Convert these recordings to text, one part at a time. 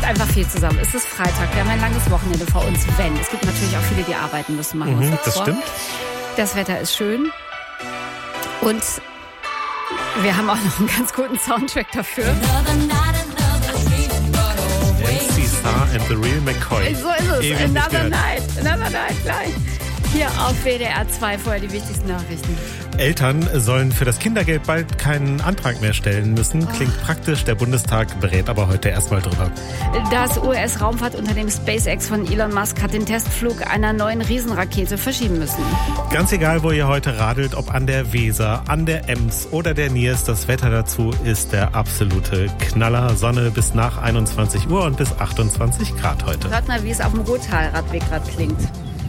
einfach viel zusammen. Es ist Freitag, wir haben ein langes Wochenende vor uns, wenn. Es gibt natürlich auch viele, die arbeiten müssen, machen uns nichts das vor. stimmt. Das Wetter ist schön und wir haben auch noch einen ganz guten Soundtrack dafür. MC Star and the Real McCoy. So ist es. Ewig nicht Another gehört. night, gleich. Hier auf WDR 2 vorher die wichtigsten Nachrichten. Eltern sollen für das Kindergeld bald keinen Antrag mehr stellen müssen. Klingt praktisch, der Bundestag berät aber heute erstmal drüber. Das US-Raumfahrtunternehmen SpaceX von Elon Musk hat den Testflug einer neuen Riesenrakete verschieben müssen. Ganz egal, wo ihr heute radelt, ob an der Weser, an der Ems oder der Niers, das Wetter dazu ist der absolute Knaller. Sonne bis nach 21 Uhr und bis 28 Grad heute. Hört mal, wie es auf dem Ruhrtal-Radweg gerade klingt.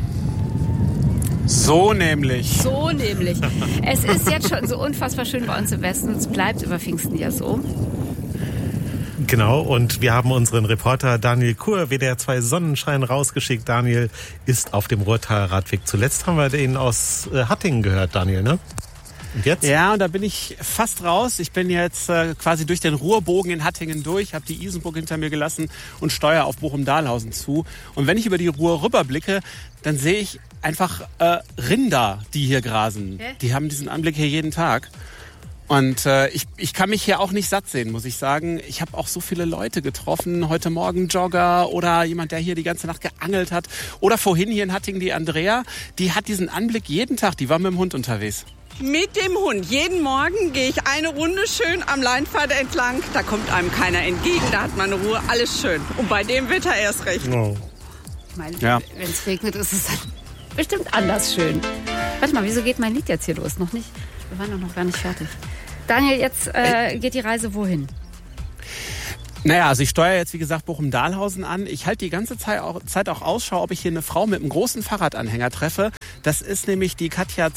So nämlich. Es ist jetzt schon so unfassbar schön bei uns im Westen. Es bleibt über Pfingsten ja so. Genau, und wir haben unseren Reporter Daniel Kur, WDR 2 Sonnenschein, rausgeschickt. Daniel ist auf dem Ruhrtal-Radweg. Zuletzt haben wir den aus Hattingen gehört, Daniel, ne? Und jetzt? Ja, und da bin ich fast raus. Ich bin jetzt quasi durch den Ruhrbogen in Hattingen durch, habe die Isenburg hinter mir gelassen und steuere auf Bochum-Dahlhausen zu. Und wenn ich über die Ruhr rüberblicke, dann sehe ich einfach Rinder, die hier grasen. Die haben diesen Anblick hier jeden Tag. Und ich kann mich hier auch nicht satt sehen, muss ich sagen. Ich habe auch so viele Leute getroffen. Heute Morgen Jogger oder jemand, der hier die ganze Nacht geangelt hat. Oder vorhin hier in Hattingen die Andrea. Die hat diesen Anblick jeden Tag. Die war mit dem Hund unterwegs. Mit dem Hund. Jeden Morgen gehe ich eine Runde schön am Leinpfad entlang. Da kommt einem keiner entgegen, da hat man Ruhe, alles schön. Und bei dem Wetter erst recht. Oh. Ich meine, Ja. wenn es regnet, ist es dann bestimmt anders schön. Warte mal, wieso geht mein Lied jetzt hier los? Noch nicht? Wir waren doch noch gar nicht fertig. Daniel, jetzt geht die Reise wohin? Naja, also ich steuere jetzt, wie gesagt, Bochum-Dahlhausen an. Ich halte die ganze Zeit auch Ausschau, ob ich hier eine Frau mit einem großen Fahrradanhänger treffe. Das ist nämlich die Katja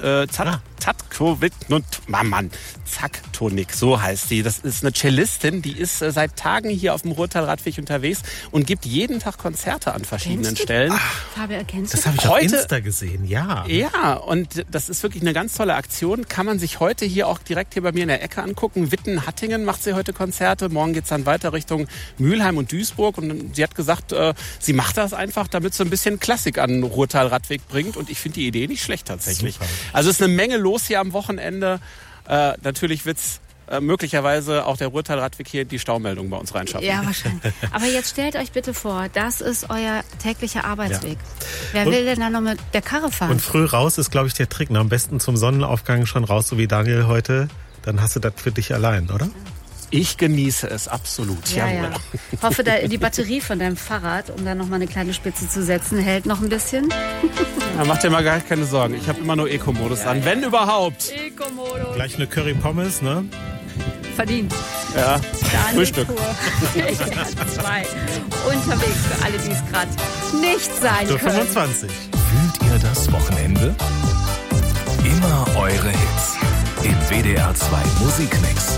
Zaktonik, so heißt sie. Das ist eine Cellistin, die ist seit Tagen hier auf dem Ruhrtal-Radweg unterwegs und gibt jeden Tag Konzerte an verschiedenen Stellen. Fabio, erkennst du? Das habe ich auf Insta gesehen, ja. Ja, und das ist wirklich eine ganz tolle Aktion. Kann man sich heute hier auch direkt hier bei mir in der Ecke angucken. Witten-Hattingen macht sie heute Konzerte. Morgen geht's dann weiter Richtung Mülheim und Duisburg. Und sie hat gesagt, sie macht das einfach, damit sie ein bisschen Klassik an den Ruhrtal-Radweg bringt. Und ich finde die Idee nicht schlecht tatsächlich. Super. Also es ist eine Menge los hier am Wochenende. Natürlich wird's möglicherweise auch der Ruhrtal-Radweg hier die Staumeldung bei uns reinschaffen. Ja, wahrscheinlich. Aber jetzt stellt euch bitte vor, das ist euer täglicher Arbeitsweg. Wer will denn da noch mit der Karre fahren? Und früh raus ist, glaube ich, der Trick. Am besten zum Sonnenaufgang schon raus, so wie Daniel heute. Dann hast du das für dich allein, oder? Ich genieße es absolut. Ja. Jawohl. Ich hoffe, die Batterie von deinem Fahrrad, um da noch mal eine kleine Spitze zu setzen, hält noch ein bisschen. Ja, mach dir mal gar keine Sorgen. Ich habe immer nur Eco-Modus an, wenn überhaupt. Eco-Modus. Gleich eine Curry-Pommes, ne? Verdient. Ja, Frühstück. WDR 2. Unterwegs für alle, die es gerade nicht sein können. 25. Fühlt ihr das Wochenende? Immer eure Hits im WDR 2 Musikmix.